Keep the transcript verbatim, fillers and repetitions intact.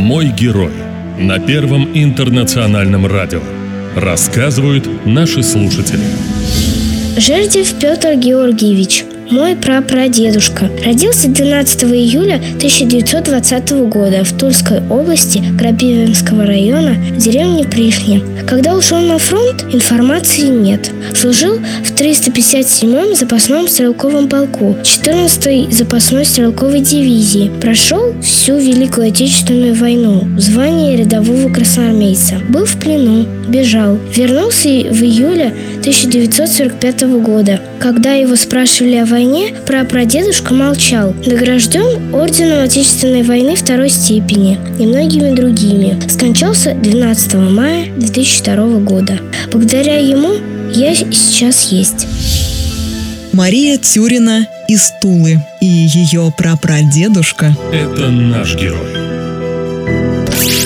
Мой герой на Первом интернациональном радио. Рассказывают наши слушатели. Жердев Петр Георгиевич, мой прапрадедушка, родился двенадцатого июля тысяча девятьсот двадцатого года в Тульской области Крапивинского района в деревне Пришня. Когда ушел на фронт, информации нет. Служил в триста пятьдесят седьмом запасном стрелковом полку четырнадцатой запасной стрелковой дивизии. Прошел всю Великую Отечественную войну в звании рядового красноармейца. Был в плену, бежал. Вернулся в июле тысяча девятьсот сорок пятого года. Когда его спрашивали о войне, прапрадедушка молчал. Награжден орденом Отечественной войны второй степени и многими другими. Скончался двенадцатого мая две тысячи второго года. Благодаря ему я сейчас есть. Мария Тюрина из Тулы и ее прапрадедушка – это наш герой.